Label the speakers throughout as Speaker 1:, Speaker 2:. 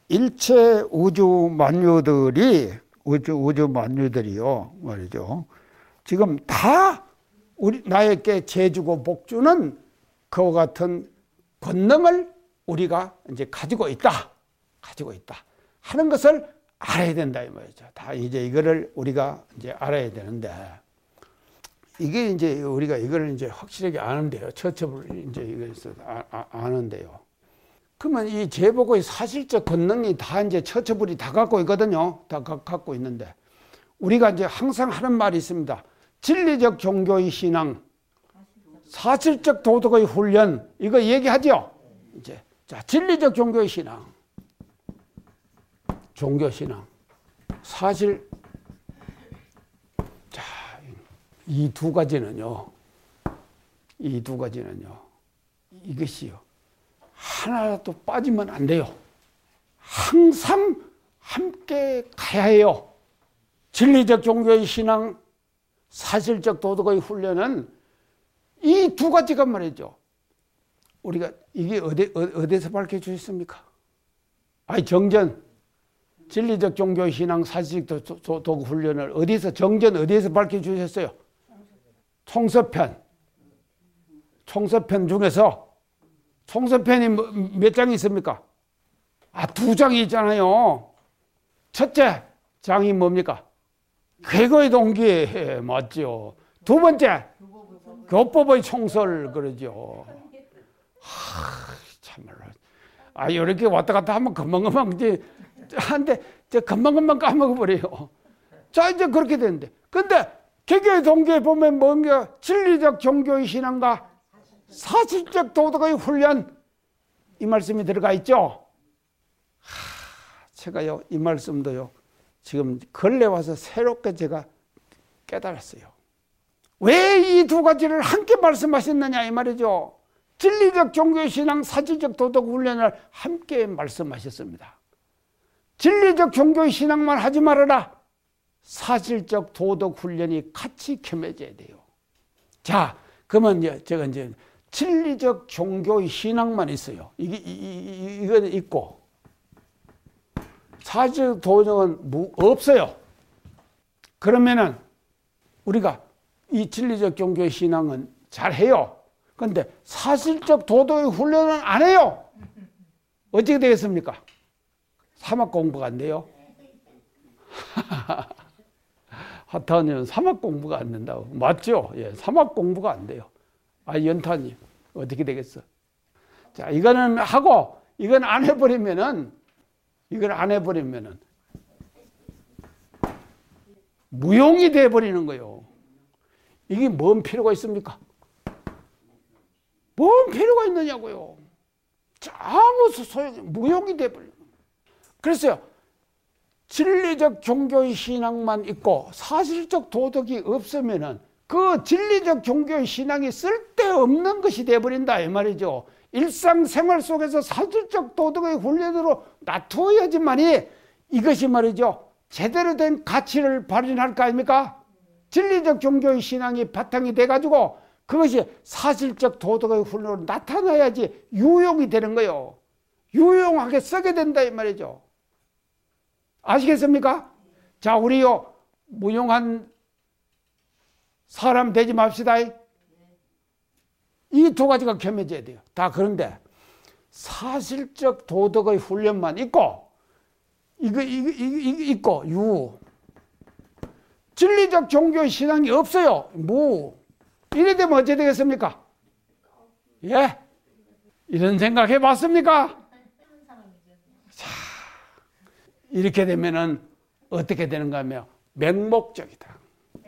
Speaker 1: 일체 우주 만유들이요 말이죠. 지금 다 나에게 재주고 복주는 그와 같은 권능을 우리가 이제 가지고 있다 하는 것을 알아야 된다 이 말이죠. 다 이제 이거를 우리가 이제 알아야 되는데, 이게 이제 우리가 이걸 이제 확실하게 아는데요. 처첩을 이제 이거에서 아는데요. 그러면 이 제복의 사실적 권능이 다 이제 처처불이 다 갖고 있거든요. 다 갖고 있는데, 우리가 이제 항상 하는 말이 있습니다. 진리적 종교의 신앙, 사실적 도덕의 훈련, 이거 얘기하죠. 이제 자, 진리적 종교의 신앙, 종교 신앙, 사실. 자, 이 두 가지는요. 이것이요. 하나라도 빠지면 안 돼요. 항상 함께 가야 해요. 진리적 종교의 신앙, 사실적 도덕의 훈련은 이 두 가지가 말이죠. 우리가 이게 어디서 밝혀 주셨습니까? 아니, 정전, 진리적 종교의 신앙, 사실적 도덕 훈련을 어디서 밝혀 주셨어요? 총서편 중에서 총서편이 몇 장이 있습니까? 두 장이 있잖아요. 첫째 장이 뭡니까? 쾌거의 동기, 맞죠. 두 번째, 교법의 총설, 그러죠. 참말로. 이렇게 왔다 갔다 하면 금방금방 이제 금방금방 까먹어버려요. 자, 이제 그렇게 되는데. 근데 개교의 동기에 보면 뭔가 진리적 종교의 신앙과 사실적 도덕의 훈련, 이 말씀이 들어가 있죠. 제가요, 이 말씀도요, 지금 근래 와서 새롭게 제가 깨달았어요. 왜 이 두 가지를 함께 말씀하셨느냐 이 말이죠. 진리적 종교의 신앙, 사실적 도덕 훈련을 함께 말씀하셨습니다. 진리적 종교의 신앙만 하지 말아라. 사실적 도덕 훈련이 같이 겸해져야 돼요. 자, 그러면 제가 이제 진리적 종교의 신앙만 있어요. 이거는 있고, 사실적 도덕은 없어요. 그러면은 우리가 이 진리적 종교의 신앙은 잘해요. 그런데 사실적 도덕의 훈련은 안 해요. 어떻게 되겠습니까? 사막 공부가 안 돼요. 하타님, 사막 공부가 안 된다고. 맞죠? 예, 사막 공부가 안 돼요. 연타님, 어떻게 되겠어? 자, 이거는 하고, 이건 안 해버리면은 무용이 돼버리는 거예요. 이게 뭔 필요가 있습니까? 뭔 필요가 있느냐고요. 아무 소용이, 무용이 돼버리는 거예요. 그래서 진리적 종교의 신앙만 있고 사실적 도덕이 없으면은 그 진리적 종교의 신앙이 쓸데없는 것이 돼버린다 이 말이죠. 일상생활 속에서 사실적 도덕의 훈련으로 놔두어야지만이 이것이 말이죠, 제대로 된 가치를 발휘할 거 아닙니까? 진리적 종교의 신앙이 바탕이 돼가지고 그것이 사실적 도덕의 훈련으로 나타나야지 유용이 되는 거예요. 유용하게 쓰게 된다 이 말이죠. 아시겠습니까? 자, 우리요, 무용한 사람 되지 맙시다. 이 두 가지가 겸해져야 돼요. 다 그런데 사실적 도덕의 훈련만 있고, 있고, 진리적 종교의 신앙이 없어요. 이래 되면 어찌 되겠습니까? 예? 이런 생각 해봤습니까? 자, 이렇게 되면은 어떻게 되는가 하면 맹목적이다.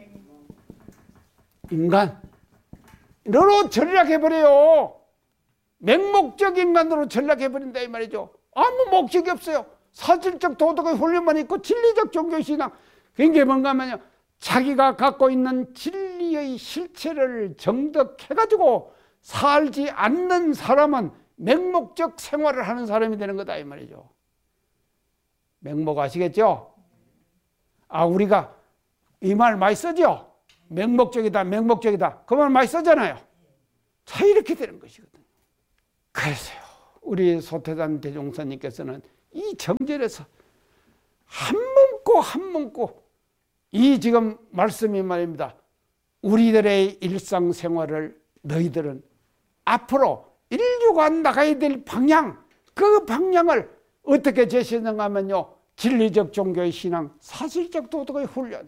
Speaker 1: 인간으로 전락해버려요. 맹목적 인간으로 전락해버린다 이 말이죠. 아무 목적이 없어요. 사실적 도덕의 훈련만 있고 진리적 종교의 신앙. 그게 뭔가 하면요, 자기가 갖고 있는 진리의 실체를 정덕해가지고 살지 않는 사람은 맹목적 생활을 하는 사람이 되는 거다 이 말이죠. 맹목 아시겠죠? 우리가 이 말 많이 쓰죠? 맹목적이다, 맹목적이다. 그 말 많이 쓰잖아요. 자, 이렇게 되는 것이거든요. 그래서요, 우리 소태단 대종사님께서는 이 정절에서 한 문구 한 문구 이 지금 말씀이 말입니다. 우리들의 일상생활을 너희들은 앞으로 인류가 나가야 될 방향, 그 방향을 어떻게 제시하는가 하면요, 진리적 종교의 신앙, 사실적 도덕의 훈련,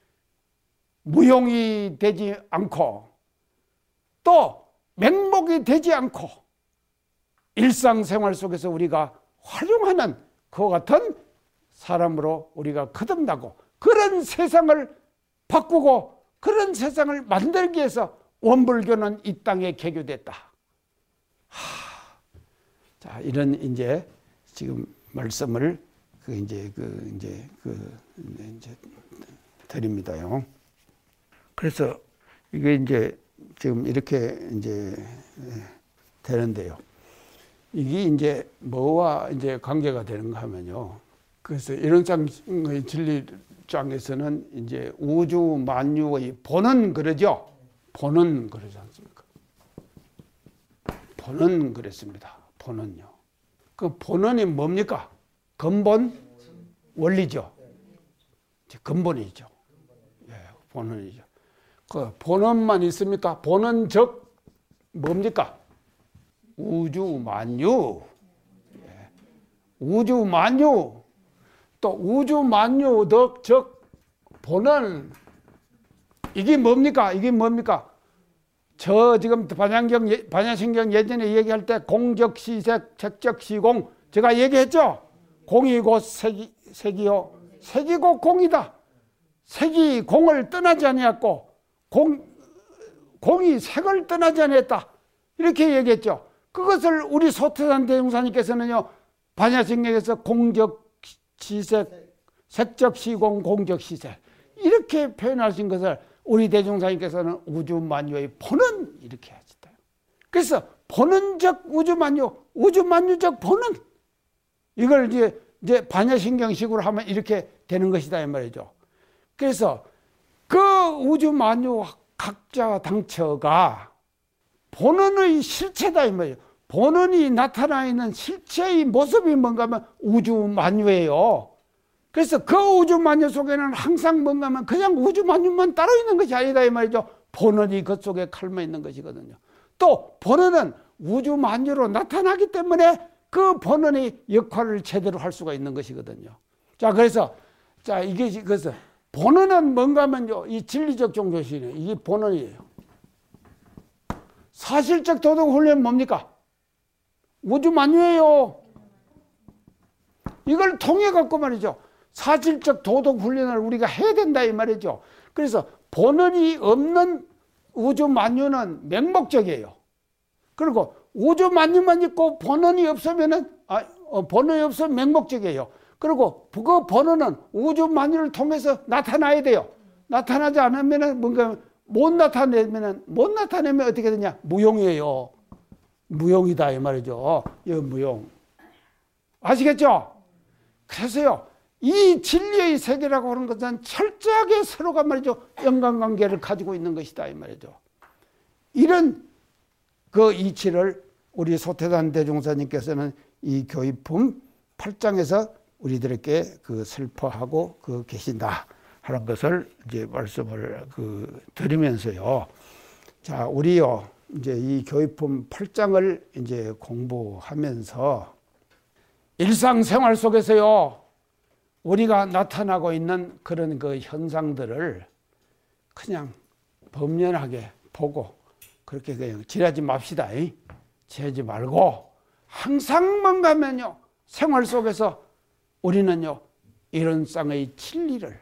Speaker 1: 무용이 되지 않고 또 맹목이 되지 않고 일상생활 속에서 우리가 활용하는 그와 같은 사람으로 우리가 거듭나고 그런 세상을 바꾸고 그런 세상을 만들기 위해서 원불교는 이 땅에 개교됐다. 자, 이런 이제 지금 말씀을 이제 드립니다요. 그래서 이게 이제 지금 이렇게 이제 되는데요. 이게 이제 뭐와 이제 관계가 되는가 하면요. 그래서 이런 장의 진리장에서는 이제 우주 만유의 본은 그러죠. 본은 그러지 않습니까? 본은 그랬습니다. 본은요. 그 본은이 뭡니까? 근본 원리죠. 근본이죠. 예, 본은이죠. 그 본원만 있습니까? 본원 즉 뭡니까? 우주 만유. 예. 우주 만유. 또 우주 만유 즉 본원. 이게 뭡니까? 이게 뭡니까? 저 지금 반야신경 예전에 얘기할 때 공적시색, 색적시공 제가 얘기했죠? 공이 곧 색이요. 색이 곧 공이다. 색이 공을 떠나지 아니했고 공이 색을 떠나지 않았다. 이렇게 얘기했죠. 그것을 우리 소태산 대종사님께서는요, 반야신경에서 공적시색, 색적시공, 공적시색 이렇게 표현하신 것을 우리 대종사님께서는 우주만유의 본은 이렇게 하시다. 그래서 본은적 우주만유, 우주만유적 본은 이걸 이제 반야신경식으로 하면 이렇게 되는 것이다 이 말이죠. 그래서 그 우주만유 각자 당처가 본원의 실체다 이 말이에요. 본원이 나타나 있는 실체의 모습이 뭔가 하면 우주만유예요. 그래서 그 우주만유 속에는 항상 뭔가 하면 그냥 우주만유만 따로 있는 것이 아니다 이 말이죠. 본원이 그 속에 칼마 있는 것이거든요. 또 본원은 우주만유로 나타나기 때문에 그 본원의 역할을 제대로 할 수가 있는 것이거든요. 자, 그래서 자, 이게 그래서 본원은 뭔가 하면요, 이 진리적 종교신이에요. 이게 본원이에요. 사실적 도덕 훈련 뭡니까? 우주만유예요. 이걸 통해 갖고 말이죠. 사실적 도덕 훈련을 우리가 해야 된다 이 말이죠. 그래서 본원이 없는 우주만유는 맹목적이에요. 그리고 우주만유만 있고 본원이 없으면은 본원이 없으면 맹목적이에요. 그리고 그 본원은 우주만유를 통해서 나타나야 돼요. 나타나지 않으면은 뭔가 못 나타내면 어떻게 되냐? 무용이에요. 무용이다 이 말이죠. 이 무용. 아시겠죠? 그래서요, 이 진리의 세계라고 하는 것은 철저하게 서로가 말이죠, 연관관계를 가지고 있는 것이다 이 말이죠. 이런 그 이치를 우리 소태산 대종사님께서는 이 교의품 8장에서 우리들에게 그 설포하고 그 계신다 하는 것을 이제 말씀을 드리면서요. 자, 우리요, 이제 이 교의품 8장을 이제 공부하면서 일상생활 속에서요, 우리가 나타나고 있는 그런 그 현상들을 그냥 범연하게 보고 그렇게 그냥 지나지 맙시다. 지나지 말고 항상 뭔가 하면요, 생활 속에서 우리는요, 이런 쌍의 진리를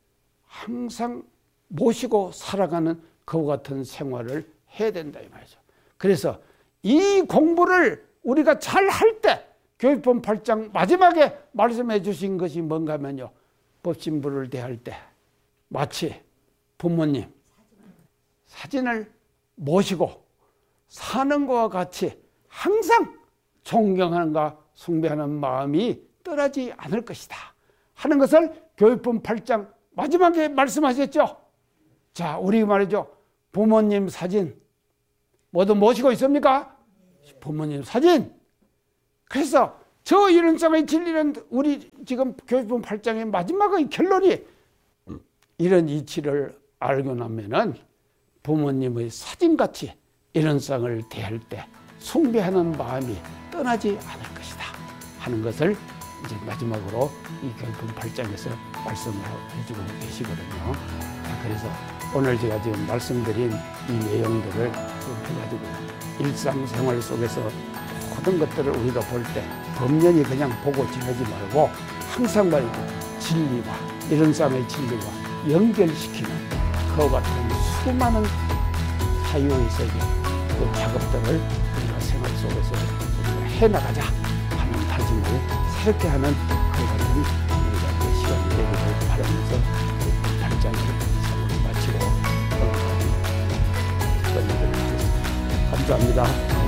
Speaker 1: 항상 모시고 살아가는 그와 같은 생활을 해야 된다 이 말이죠. 그래서 이 공부를 우리가 잘 할 때 교육본 8장 마지막에 말씀해 주신 것이 뭔가 하면요, 법신부를 대할 때 마치 부모님 사진을 모시고 사는 것과 같이 항상 존경하는가 숭배하는 마음이 떠나지 않을 것이다 하는 것을 교육본 8장 마지막에 말씀하셨죠. 자, 우리 말이죠, 부모님 사진 모두 모시고 있습니까? 부모님 사진. 그래서 저 이런상의 진리는 우리 지금 교육본 8장의 마지막의 결론이 이런 이치를 알고 나면은 부모님의 사진같이 이런상을 대할 때 숭배하는 마음이 떠나지 않을 것이다 하는 것을 이제 마지막으로 이 교육본 8장에서 말씀을 해주고 계시거든요. 그래서 오늘 제가 지금 말씀드린 이 내용들을 해가지고 일상생활 속에서 모든 것들을 우리가 볼 때 법연히 그냥 보고 지내지 말고 항상 말이죠. 진리와 이런상의 진리와 연결시키는 그와 같은 수많은 사유의 세계 그 작업들을 우리가 생활 속에서 우리가 해나가자 하는 다짐을 새롭게 하는 그 같은 우리가 시간이 되기를 바라면서 그 발장을 마치고 끝내도록 하겠습니다. 감사합니다.